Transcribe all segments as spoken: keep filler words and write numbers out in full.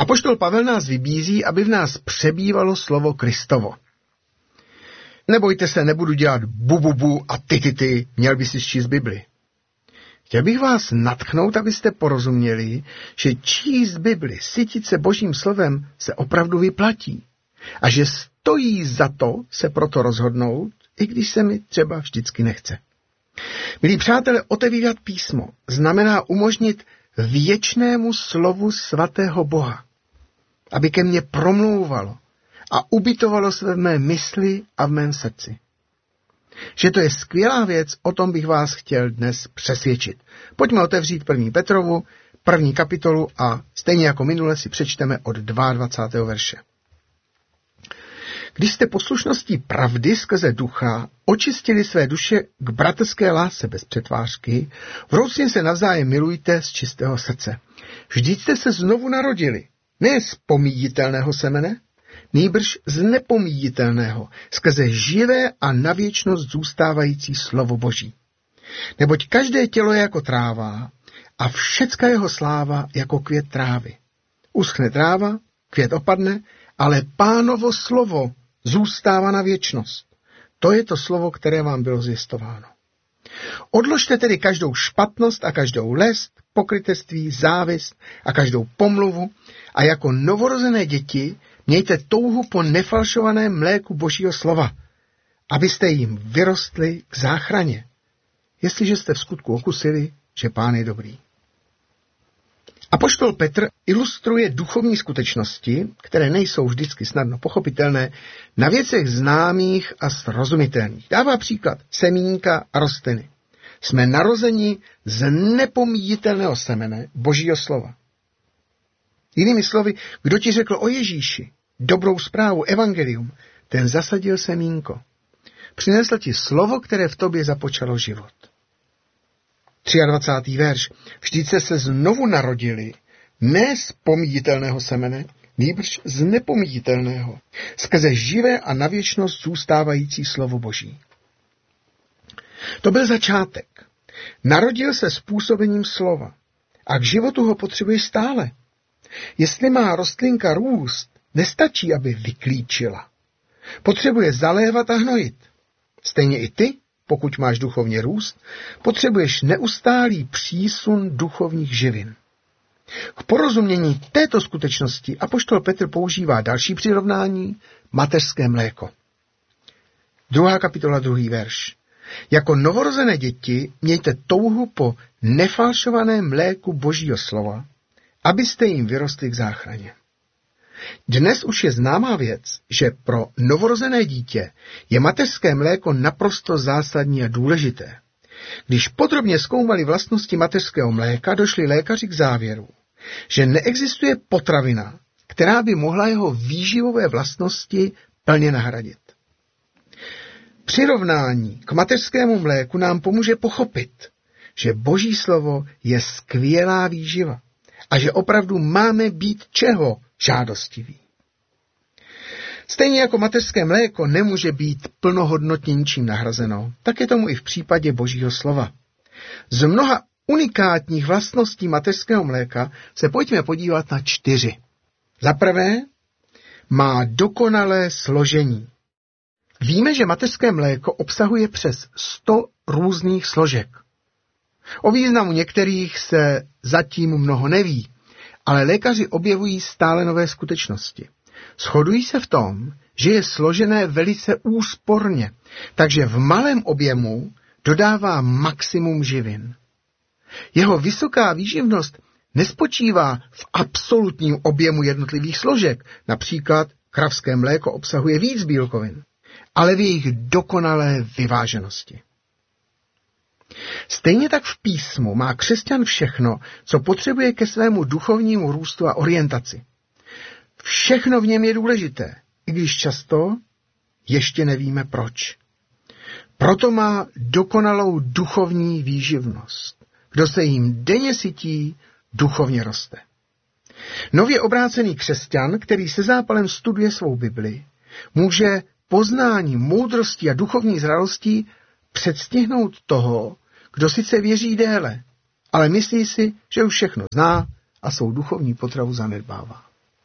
Apoštol Pavel nás vybízí, aby v nás přebývalo slovo Kristovo. Nebojte se, nebudu dělat bu, bu, bu a ty, ty, ty, měl by si číst Bibli. Chtěl bych vás nadchnout, abyste porozuměli, že číst Bibli, sytit se Božím slovem se opravdu vyplatí a že stojí za to se proto rozhodnout, i když se mi třeba vždycky nechce. Milí přátelé, otevírat písmo znamená umožnit věčnému slovu svatého Boha, aby ke mně promlouvalo a ubytovalo se v mé mysli a v mém srdci. Že to je skvělá věc, o tom bych vás chtěl dnes přesvědčit. Pojďme otevřít první Petrovu, první kapitolu a stejně jako minule si přečteme od dvacátého druhého verše. Když jste poslušností pravdy skrze ducha očistili své duše k bratrské lásce bez přetvářky, vroucně se navzájem milujte z čistého srdce. Vždyť jste se znovu narodili, ne z pomíjitelného semene, nýbrž z nepomíjitelného, skrze živé a na věčnost zůstávající slovo Boží. Neboť každé tělo je jako tráva a všecka jeho sláva jako květ trávy. Uschne tráva, květ opadne, ale Pánovo slovo zůstává na věčnost. To je to slovo, které vám bylo zvěstováno. Odložte tedy každou špatnost a každou lest, pokrytectví, závist a každou pomluvu a jako novorozené děti mějte touhu po nefalšovaném mléku Božího slova, abyste jim vyrostli k záchraně, jestliže jste v skutku okusili, že Pán je dobrý. Apoštol Petr ilustruje duchovní skutečnosti, které nejsou vždycky snadno pochopitelné, na věcech známých a srozumitelných. Dává příklad semínka a rostliny. Jsme narozeni z nepomíjitelného semene Božího slova. Jinými slovy, kdo ti řekl o Ježíši, dobrou zprávu, evangelium, ten zasadil semínko. Přinesl ti slovo, které v tobě započalo život. dvacátý třetí verš. Vždyť jste se znovu narodili, ne z pomíjitelného semene, nýbrž z nepomíjitelného, skrze živé a na věčnost zůstávající slovo Boží. To byl začátek. Narodil se způsobením slova a k životu ho potřebuje stále. Jestli má rostlinka růst, nestačí, aby vyklíčila. Potřebuje zalévat a hnojit. Stejně i ty, pokud máš duchovně růst, potřebuješ neustálý přísun duchovních živin. K porozumění této skutečnosti apoštol Petr používá další přirovnání, mateřské mléko. Druhá kapitola, druhý verš. Jako novorozené děti mějte touhu po nefalšovaném mléku Božího slova, abyste jim vyrostli k záchraně. Dnes už je známá věc, že pro novorozené dítě je mateřské mléko naprosto zásadní a důležité. Když podrobně zkoumali vlastnosti mateřského mléka, došli lékaři k závěru, že neexistuje potravina, která by mohla jeho výživové vlastnosti plně nahradit. Přirovnání k mateřskému mléku nám pomůže pochopit, že Boží slovo je skvělá výživa a že opravdu máme být čeho žádostiví. Stejně jako mateřské mléko nemůže být plnohodnotně ničím nahrazeno, tak je tomu i v případě Božího slova. Z mnoha unikátních vlastností mateřského mléka se pojďme podívat na čtyři. Za prvé, má dokonalé složení. Víme, že mateřské mléko obsahuje přes sto různých složek. O významu některých se zatím mnoho neví, ale lékaři objevují stále nové skutečnosti. Shodují se v tom, že je složené velice úsporně, takže v malém objemu dodává maximum živin. Jeho vysoká výživnost nespočívá v absolutním objemu jednotlivých složek, například kravské mléko obsahuje víc bílkovin, ale v jejich dokonalé vyváženosti. Stejně tak v písmu má křesťan všechno, co potřebuje ke svému duchovnímu růstu a orientaci. Všechno v něm je důležité, i když často ještě nevíme proč. Proto má dokonalou duchovní výživnost. Kdo se jim denně sytí, duchovně roste. Nově obrácený křesťan, který se zápalem studuje svou Bibli, může poznání, moudrosti a duchovní zralostí předstihnout toho, kdo sice věří déle, ale myslí si, že už všechno zná a svou duchovní potravu zanedbává.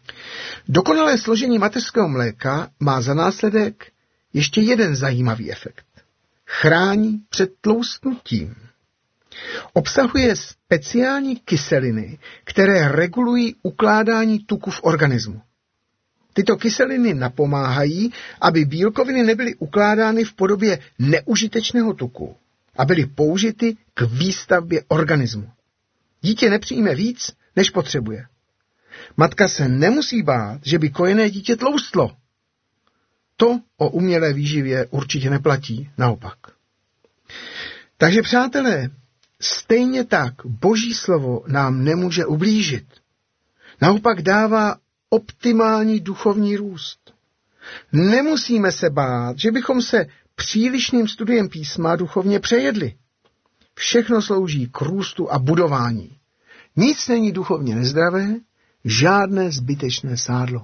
Dokonalé složení mateřského mléka má za následek ještě jeden zajímavý efekt. Chrání před tloustnutím. Obsahuje speciální kyseliny, které regulují ukládání tuku v organismu. Tyto kyseliny napomáhají, aby bílkoviny nebyly ukládány v podobě neužitečného tuku a byly použity k výstavbě organismu. Dítě nepřijme víc, než potřebuje. Matka se nemusí bát, že by kojené dítě tloustlo. To o umělé výživě určitě neplatí, naopak. Takže přátelé, stejně tak Boží slovo nám nemůže ublížit. Naopak dává optimální duchovní růst. Nemusíme se bát, že bychom se přílišným studiem písma duchovně přejedli. Všechno slouží k růstu a budování. Nic není duchovně nezdravé, žádné zbytečné sádlo.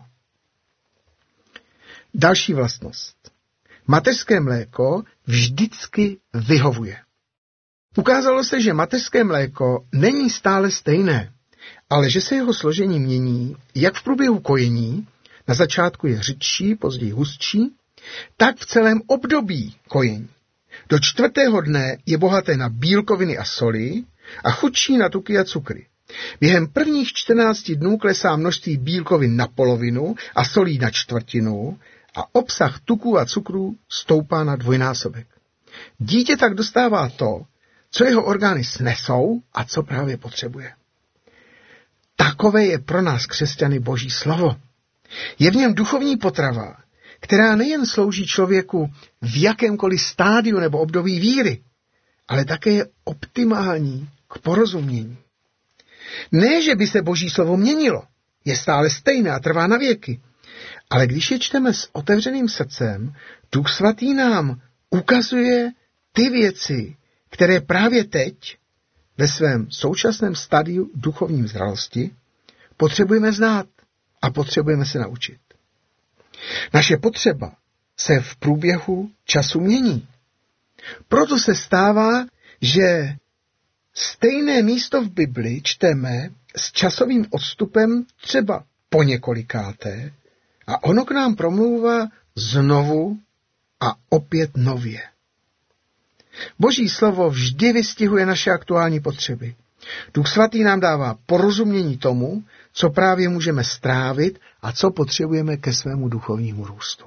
Další vlastnost. Mateřské mléko vždycky vyhovuje. Ukázalo se, že mateřské mléko není stále stejné, ale že se jeho složení mění jak v průběhu kojení, na začátku je řidší, později hustší, tak v celém období kojení. Do čtvrtého dne je bohaté na bílkoviny a soli a chudší na tuky a cukry. Během prvních čtrnácti dnů klesá množství bílkovin na polovinu a solí na čtvrtinu a obsah tuků a cukrů stoupá na dvojnásobek. Dítě tak dostává to, co jeho orgány snesou a co právě potřebuje. Takové je pro nás křesťany Boží slovo. Je v něm duchovní potrava, která nejen slouží člověku v jakémkoliv stádiu nebo období víry, ale také je optimální k porozumění. Ne, že by se Boží slovo měnilo, je stále stejné a trvá na věky, ale když je čteme s otevřeným srdcem, Duch Svatý nám ukazuje ty věci, které právě teď, ve svém současném stadiu duchovní zralosti, potřebujeme znát a potřebujeme se naučit. Naše potřeba se v průběhu času mění. Proto se stává, že stejné místo v Bibli čteme s časovým odstupem třeba po několikáté a ono k nám promlouvá znovu a opět nově. Boží slovo vždy vystihuje naše aktuální potřeby. Duch Svatý nám dává porozumění tomu, co právě můžeme strávit a co potřebujeme ke svému duchovnímu růstu.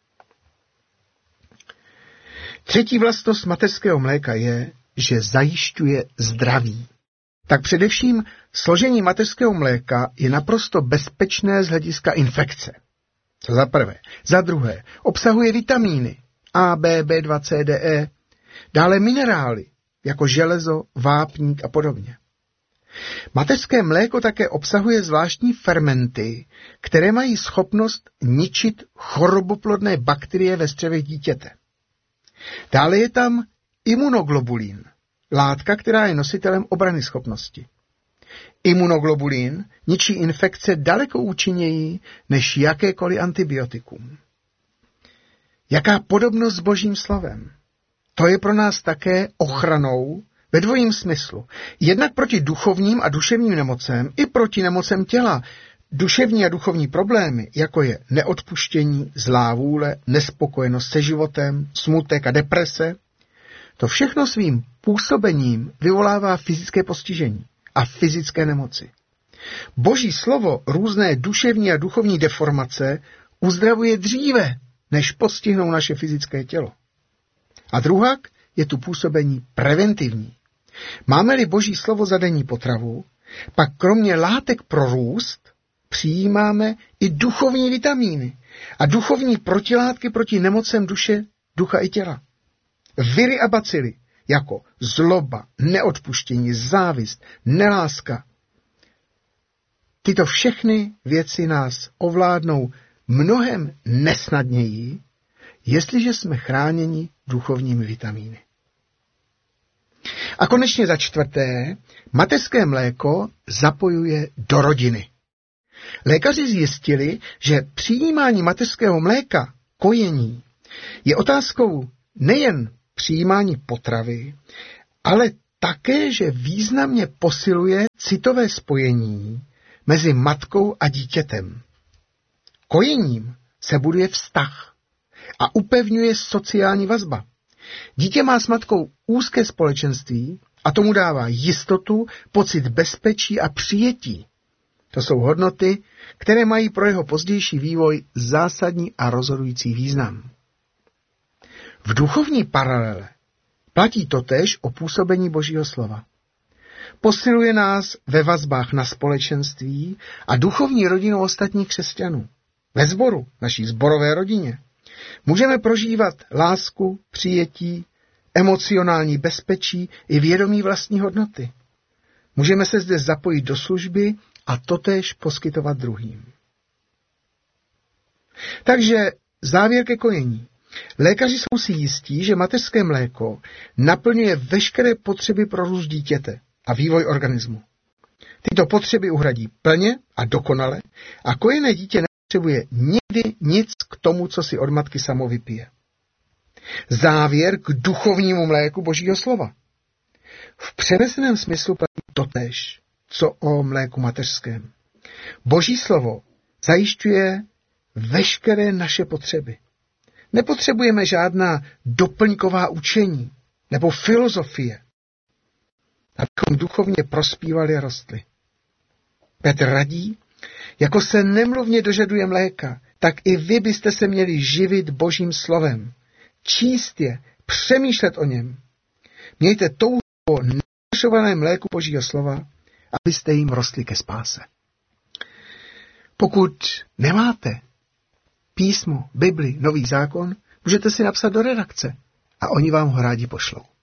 Třetí vlastnost mateřského mléka je, že zajišťuje zdraví. Tak především složení mateřského mléka je naprosto bezpečné z hlediska infekce. To za prvé. Za druhé, obsahuje vitamíny A, B, bé dva, C, D, E, dále minerály, jako železo, vápník a podobně. Mateřské mléko také obsahuje zvláštní fermenty, které mají schopnost ničit choroboplodné bakterie ve střevech dítěte. Dále je tam imunoglobulin, látka, která je nositelem obranyschopnosti. Imunoglobulin ničí infekce daleko účinněji než jakékoliv antibiotikum. Jaká podobnost s Božím slovem? To je pro nás také ochranou ve dvojím smyslu. Jednak proti duchovním a duševním nemocem i proti nemocem těla. Duševní a duchovní problémy, jako je neodpuštění, zlá vůle, nespokojenost se životem, smutek a deprese, to všechno svým působením vyvolává fyzické postižení a fyzické nemoci. Boží slovo různé duševní a duchovní deformace uzdravuje dříve, než postihnou naše fyzické tělo. A druhak je tu působení preventivní. Máme-li Boží slovo za denní potravu, pak kromě látek pro růst přijímáme i duchovní vitamíny a duchovní protilátky proti nemocem duše, ducha i těla. Viry a bacily, jako zloba, neodpuštění, závist, neláska. Tyto všechny věci nás ovládnou mnohem nesnadněji, jestliže jsme chráněni duchovními vitamíny. A konečně za čtvrté, mateřské mléko zapojuje do rodiny. Lékaři zjistili, že přijímání mateřského mléka, kojení, je otázkou nejen přijímání potravy, ale také, že významně posiluje citové spojení mezi matkou a dítětem. Kojením se buduje vztah a upevňuje sociální vazba. Dítě má s matkou úzké společenství a tomu dává jistotu, pocit bezpečí a přijetí. To jsou hodnoty, které mají pro jeho pozdější vývoj zásadní a rozhodující význam. V duchovní paralele platí totéž o působení Božího slova. Posiluje nás ve vazbách na společenství a duchovní rodinu ostatních křesťanů. Ve sboru, naší sborové rodině, můžeme prožívat lásku, přijetí, emocionální bezpečí i vědomí vlastní hodnoty. Můžeme se zde zapojit do služby a totéž poskytovat druhým. Takže závěr ke kojení. Lékaři jsou si jistí, že mateřské mléko naplňuje veškeré potřeby pro růst dítěte a vývoj organismu. Tyto potřeby uhradí plně a dokonale a kojené dítě nepotřebuje nikdy nic k tomu, co si od matky samo vypije. Závěr k duchovnímu mléku Božího slova. V přeneseném smyslu platí totéž, co o mléku mateřském. Boží slovo zajišťuje veškeré naše potřeby. Nepotřebujeme žádná doplňková učení nebo filozofie, abychom duchovně prospívali a rostli. Petr radí, jako se nemluvně dožaduje mléka, tak i vy byste se měli živit Božím slovem, číst je, přemýšlet o něm. Mějte touhu po nenašovaném mléku Božího slova, abyste jim rostli ke spáse. Pokud nemáte písmo, Bibli, Nový zákon, můžete si napsat do redakce a oni vám ho rádi pošlou.